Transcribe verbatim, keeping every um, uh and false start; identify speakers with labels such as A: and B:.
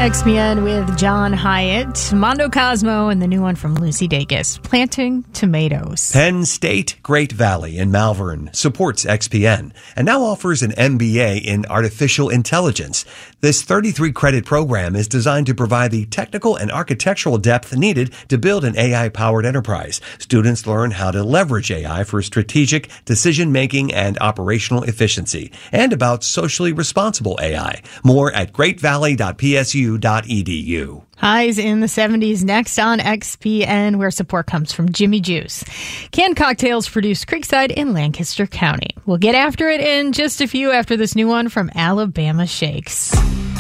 A: X P N with John Hyatt, Mondo Cosmo, and the new one from Lucy Dacus, Planting Tomatoes.
B: Penn State Great Valley in Malvern supports X P N and now offers an M B A in artificial intelligence. This thirty-three credit program is designed to provide the technical and architectural depth needed to build an A I-powered enterprise. Students learn how to leverage A I for strategic decision-making and operational efficiency, and about socially responsible A I. More at great valley dot p s u dot e d u.
A: Highs in the seventies next on X P N, where support comes from Jimmy Juice. Canned cocktails produced Creekside in Lancaster County. We'll get after it in just a few after this new one from Alabama Shakes.